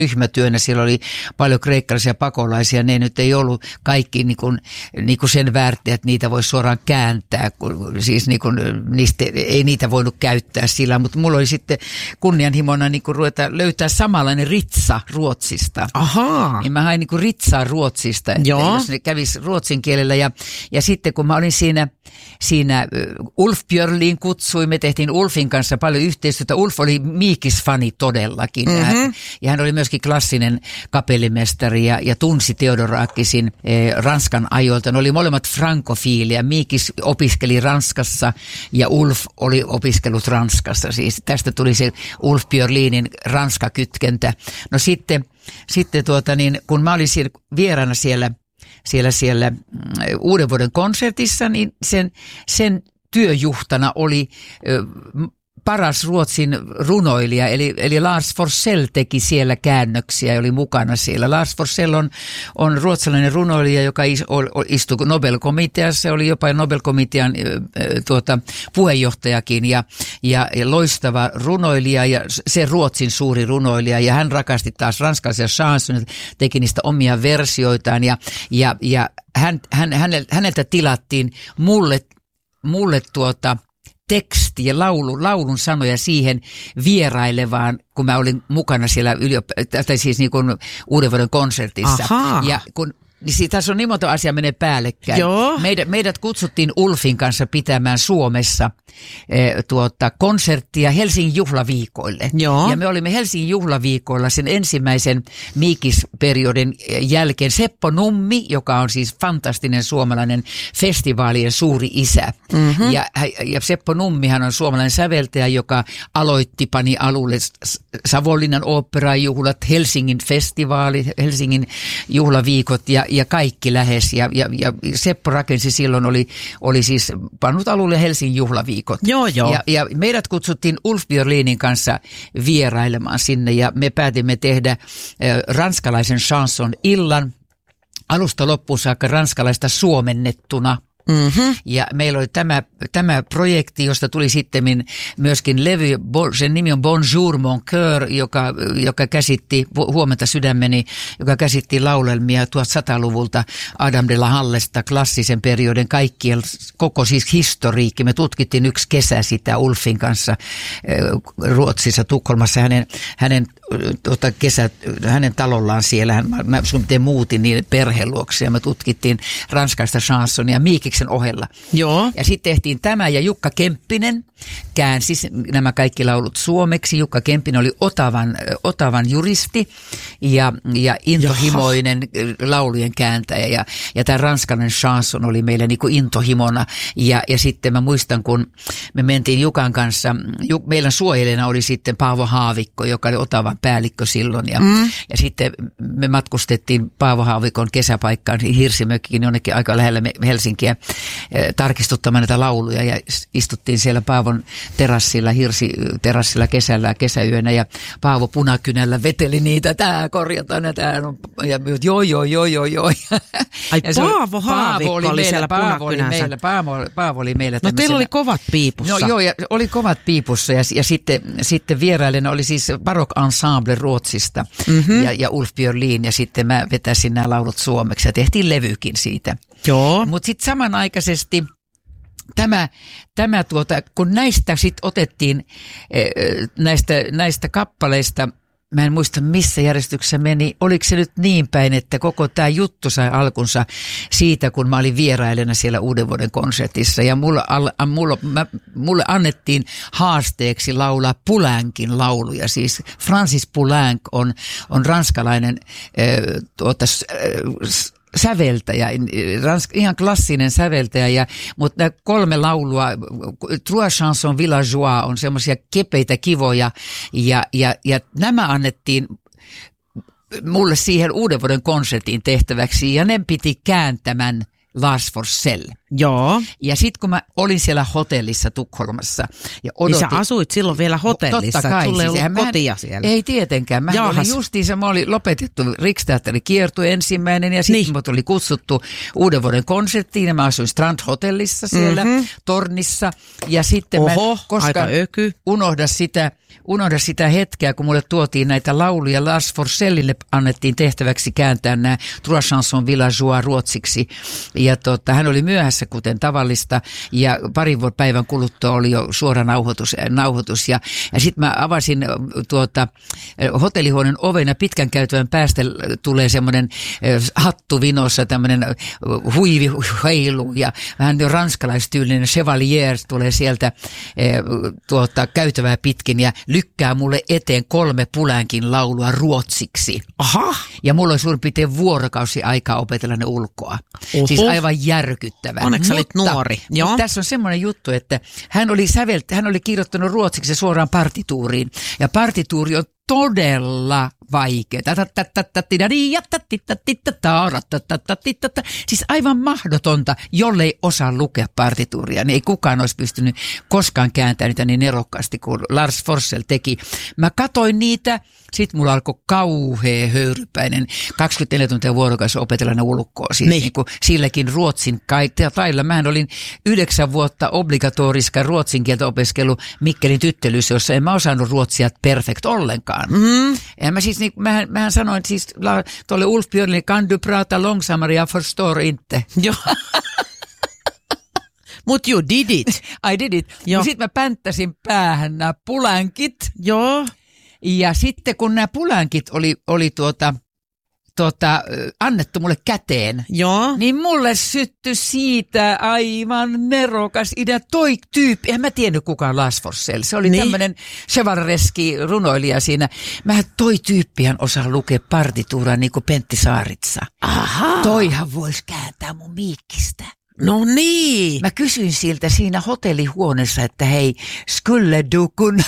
ryhmätyönä. Siellä oli paljon kreikkalaisia pakolaisia. Ne nyt ei ollut kaikki niin kuin sen väärti, että niitä voi suoraan kääntää. Siis niin kuin, ei niitä voinut käyttää sillä, mutta mulla oli sitten kunnianhimona niin kuin ruveta löytää samanlainen ritsa Ruotsista. Ahaa. Niin mä hain niin kuin ritsaa Ruotsista, että jos ne kävisi ruotsin kielellä. Ja sitten kun mä olin siinä Ulf Björlin kutsui, me tehtiin Ulfin kanssa paljon yhteistyötä. Ulf oli Miikis-fani todellakin. Ja hän oli myöskin klassinen kapellimestari ja tunsi Theodorakisin Ranskan ajoilta. Ne oli molemmat frankofiilia. Miikis opiskeli Ranskassa ja Ulf oli opiskellut Ranskassa. Siis tästä tuli se Ulf Björlinin Ranska-kytkentä. No sitten kun mä olin vieraana siellä uuden vuoden konsertissa, niin sen työjuhtana oli paras Ruotsin runoilija, eli Lars Forssell teki siellä käännöksiä ja oli mukana siellä. Lars Forssell on ruotsalainen runoilija, joka istui Nobel-komiteassa, oli jopa Nobel-komitean puheenjohtajakin ja loistava runoilija ja se Ruotsin suuri runoilija. Ja hän rakasti taas ranskalaisia chansoneja, teki niistä omia versioitaan ja häneltä tilattiin mulle teksti ja laulun sanoja siihen vierailevaan, kun mä olin mukana siellä siis niin kuin uuden vuoden konsertissa. Ahaa. Ja niin tässä on niin monta asiaa menee päällekkäin. Joo. Meidät kutsuttiin Ulfin kanssa pitämään Suomessa konserttia Helsingin juhlaviikoille. Joo. Ja me olimme Helsingin juhlaviikoilla sen ensimmäisen Miikis-periodin jälkeen. Seppo Nummi, joka on siis fantastinen suomalainen festivaalien suuri isä. Mm-hmm. Ja Seppo Nummihan on suomalainen säveltäjä, joka pani alulle Savonlinnan oopperajuhlat, Helsingin festivaali, Helsingin juhlaviikot ja kaikki lähes. Ja Seppo rakensi silloin, oli siis pannut alulle Helsingin juhlaviikot. Joo. Ja meidät kutsuttiin Ulf Björlinin kanssa vierailemaan sinne ja me päätimme tehdä ranskalaisen chanson illan alusta loppuun saakka ranskalaista suomennettuna. Mm-hmm. Ja meillä oli tämä projekti, josta tuli sitten myöskin levy, sen nimi on Bonjour mon cœur, joka käsitti, huomenta sydämeni, joka käsitti laulelmia 1100-luvulta Adam de la Hallesta, klassisen periodin koko siis historiikki. Me tutkittiin yksi kesä sitä Ulfin kanssa Ruotsissa, Tukholmassa, hänen talollaan siellä. Mä muutin niiden perheluokse ja me tutkittiin ranskaista chansonia Miikiksen ohella. Joo. Ja sitten tehtiin tämä ja Jukka Kemppinen käänsi nämä kaikki laulut suomeksi. Jukka Kemppinen oli Otavan juristi ja intohimoinen laulujen kääntäjä ja tämä ranskalainen chanson oli meillä niin kuin intohimona ja sitten mä muistan, kun me mentiin Jukan kanssa, meidän suojelijana oli sitten Paavo Haavikko, joka oli Otavan päällikkö silloin ja sitten me matkustettiin Paavo Haavikon kesäpaikkaan Hirsimökkiin jonnekin aika lähellä Helsinkiä tarkistuttamaan näitä lauluja ja istuttiin siellä Paavon terassilla, hirsiterassilla kesäyönä ja Paavo punakynällä veteli niitä, tää korjataan ja tää on, ja joo. Ai Paavo Haavikko oli siellä punakynänsä. Paavo oli meillä. No teillä oli kovat piipussa. No joo, ja oli kovat piipussa ja sitten vierailena oli siis Baroque Ensemble Ruotsista ja Ulf Björlin ja sitten mä vetäsin nämä laulut suomeksi ja tehtiin levykin siitä. Joo. Mutta sitten samanaikaisesti kun näistä sitten otettiin näistä kappaleista, mä en muista missä järjestyksessä meni, oliko se nyt niin päin, että koko tämä juttu sai alkunsa siitä, kun mä olin vierailena siellä uuden vuoden konsertissa ja mulle annettiin haasteeksi laulaa Poulencin lauluja. Siis Francis Poulenc on ranskalainen säveltäjä, ihan klassinen säveltäjä, mutta nämä 3 laulua, Trois chansons villageois on semmoisia kepeitä kivoja ja nämä annettiin mulle siihen uuden vuoden konsertin tehtäväksi ja ne piti kääntämän Lars Forssell. Joo. Ja sitten kun mä olin siellä hotellissa Tukholmassa ja odotin. Niin sä asuit silloin vielä hotellissa, totta kai, sulla ei ollut kotia siellä. Ei tietenkään. Mä olin justiinsa, mä olin lopetettu Riksteatterin kiertue ensimmäinen ja sitten mut oli kutsuttu uuden vuoden konserttiin ja mä asuin Strand Hotellissa siellä tornissa. Ja sitten mä koskaan unohda sitä hetkeä, kun mulle tuotiin näitä lauluja. Lars Forssellille annettiin tehtäväksi kääntää nämä Trois chansons villageois ruotsiksi. Ja hän oli myöhässä kuten tavallista ja parin päivän kuluttua oli jo suora nauhoitus. Ja sitten mä avasin hotellihuoneen oven ja pitkän käytävän päästä tulee semmoinen hattu vinossa, tämmöinen huivi heilu ja vähän jo ranskalaistyylinen chevalier tulee sieltä käytävää pitkin ja lykkää mulle eteen 3 Pulänkin laulua ruotsiksi. Aha. Ja mulla oli suurin piirtein vuorokausi aikaa opetella ne ulkoa. Siis aivan järkyttävää. Onneksi olit nuori. Mutta tässä on semmoinen juttu, että hän oli kirjoittanut ruotsiksi suoraan partituuriin. Ja partituuri on todella vaikea. Siis aivan mahdotonta, jollei osaa lukea partituuria. Niin ei kukaan olisi pystynyt koskaan kääntämään niitä niin nerokkaasti kuin Lars Forssell teki. Mä katoin niitä, sitten mulla alkoi kauhea höyrypäinen 24 tuntia vuorokaudessa opetella ne ulkoa. Siis niin kuin silläkin ruotsin tailla. Mähän olin 9 vuotta obligatoriska ruotsin kieltä opiskellut Mikkelin tyttelyssä, jossa en mä osannut ruotsia perfekt ollenkaan. Ja mä siis, mähän sanoin siis tuolle Ulf Björnille, kan du prata långsammare, jag förstår inte. Joo. Mut you did it. I did it. Ja sitten mä pänttäsin päähän nämä pulänkit. Joo. Ja sitten kun nämä pulänkit oli annettu mulle käteen, niin mulle syttyi siitä aivan nerokas idea. Toi tyyppi, en mä tiennyt kukaan Lars Forssell. Se oli tämmöinen chevalereski runoilija siinä. Toi tyyppihän osaa lukea partituuraa niin kuin Pentti Saaritsa. Aha. Toihan voisi kääntää mun miikkistä. No niin. Mä kysyin siltä siinä hotellihuoneessa, että hei, skulle du kunna...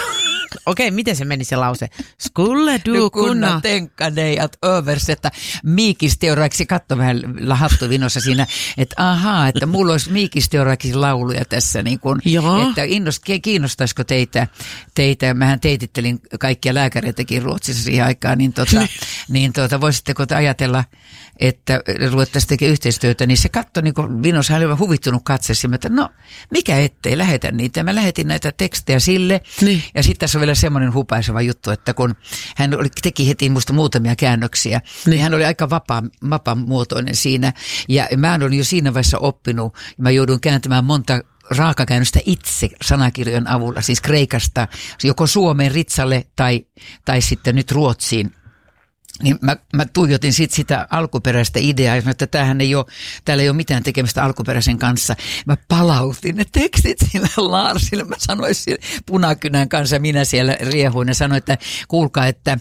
Okei, miten se meni se lause? Skulle du kunna tänka dig att översätta miikisteoraiksi, katso vähän lahattuvinossa siinä, että että mulla olisi miikisteoraiksi lauluja tässä, niin kun, että kiinnostaisiko teitä, mähän teitittelin kaikkia lääkäreitäkin Ruotsissa siihen aikaan, niin voisitteko te ajatella, että ruvettaisiin tekemään yhteistyötä, niin se katsoi niin kuin vinossa, hän oli huvittunut katseessa, että no, mikä ettei, lähetä niitä. Mä lähetin näitä tekstejä sille, ja sitten tässä on vielä semmoinen hupaiseva juttu, että kun hän teki heti musta muutamia käännöksiä, niin hän oli aika vapaamuotoinen siinä, ja mä olin jo siinä vaiheessa oppinut, ja mä joudun kääntämään monta raakakäännöstä itse sanakirjojen avulla, siis kreikasta, joko Suomeen ritsalle tai sitten nyt Ruotsiin. Niin mä tuijotin sitä alkuperäistä ideaa ja sanoin, että täällä ei ole mitään tekemistä alkuperäisen kanssa. Mä palautin ne tekstit sille Larsille. Mä sanoin sille punakynän kanssa, minä siellä riehuin ja sanoin, että kuulkaa, että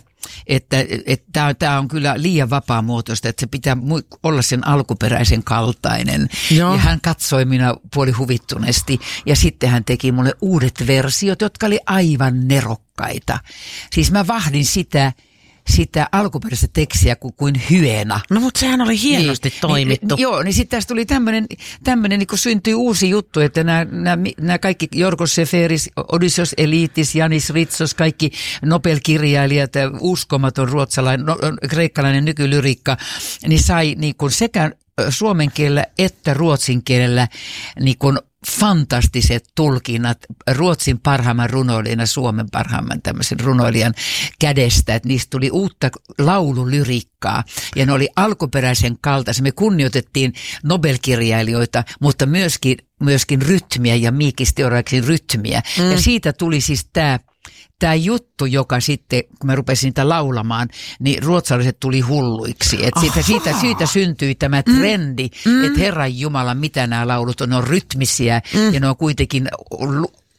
tämä on kyllä liian vapaamuotoista, että se pitää olla sen alkuperäisen kaltainen. Joo. Ja hän katsoi minä puoli huvittuneesti ja sitten hän teki mulle uudet versiot, jotka oli aivan nerokkaita. Siis mä vahdin sitä alkuperäistä tekstiä kuin hyena. No mutta sehän oli hienosti toimittu. Niin sitten tästä tuli tämmöinen niin kun syntyi uusi juttu, että nämä kaikki Jorgos Seferis, Odysseus Elitis, Janis Ritsos, kaikki Nobel-kirjailijat, uskomaton kreikkalainen nykylyriikka, niin sai niin kun sekä suomen kielellä että ruotsin kielellä niin kun fantastiset tulkinnat Ruotsin parhaimman runoilijan ja Suomen parhaimman tämmöisen runoilijan kädestä, että niistä tuli uutta laululyriikkaa ja ne oli alkuperäisen kaltaisia. Me kunnioitettiin Nobel-kirjailijoita, mutta myöskin rytmiä ja miikisteoraksin rytmiä ja siitä tuli siis tämä juttu, joka sitten, kun mä rupesin niitä laulamaan, niin ruotsalaiset tuli hulluiksi. Että siitä syntyi tämä trendi, että Herran Jumala, mitä nämä laulut on rytmisiä ja ne on kuitenkin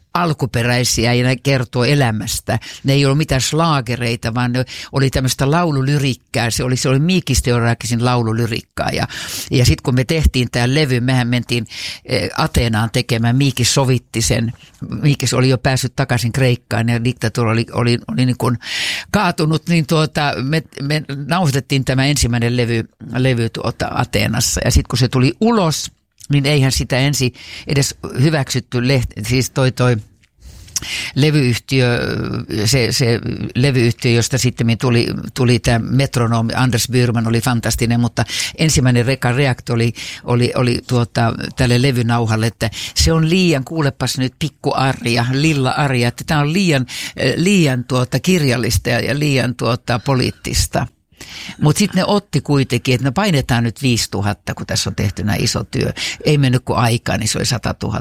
alkuperäisiä ja ne kertoo elämästä. Ne ei ollut mitään slaagereita, vaan ne oli tämmöistä laululyrikkää. Se oli Mikis Theodorakisin laululyrikkaa. Ja sitten kun me tehtiin tämä levy, mehän mentiin Ateenaan tekemään. Mikis sovitti sen. Mikis oli jo päässyt takaisin Kreikkaan ja diktatuuri oli niin kuin kaatunut. Niin me nauhoitettiin tämä ensimmäinen levy Ateenassa. Ja sitten kun se tuli ulos, niin eihän sitä ensin edes hyväksytty siis toi levyyhtiö, se levyyhtiö, josta sitten tuli tämä metronomi, Anders Byrman oli fantastinen, mutta ensimmäinen reaktio oli tälle levynauhalle, että se on liian, kuulepas nyt pikku Arja, Lilla Arja, että tämä on liian kirjallista ja liian poliittista. Mutta sitten ne otti kuitenkin, että painetaan nyt 5 000, kun tässä on tehty näin iso työ. Ei mennyt kuin aikaa, niin se oli 100 000